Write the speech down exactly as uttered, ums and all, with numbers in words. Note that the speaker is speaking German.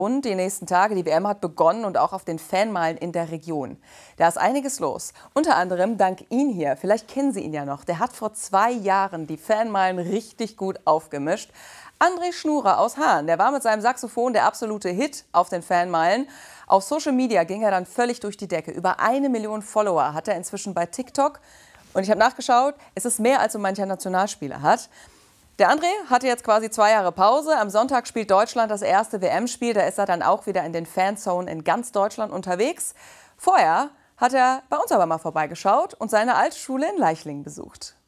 Und die nächsten Tage, die W M hat begonnen und auch auf den Fanmeilen in der Region. Da ist einiges los. Unter anderem dank ihn hier. Vielleicht kennen Sie ihn ja noch. Der hat vor zwei Jahren die Fanmeilen richtig gut aufgemischt. André Schnurer aus Hahn, der war mit seinem Saxophon der absolute Hit auf den Fanmeilen. Auf Social Media ging er dann völlig durch die Decke. Über eine Million Follower hat er inzwischen bei TikTok. Und ich habe nachgeschaut, es ist mehr, als so mancher Nationalspieler hat. Der André hatte jetzt quasi zwei Jahre Pause. Am Sonntag spielt Deutschland das erste W M-Spiel. Da ist er dann auch wieder in den Fanzonen in ganz Deutschland unterwegs. Vorher hat er bei uns aber mal vorbeigeschaut und seine Altschule in Leichlingen besucht.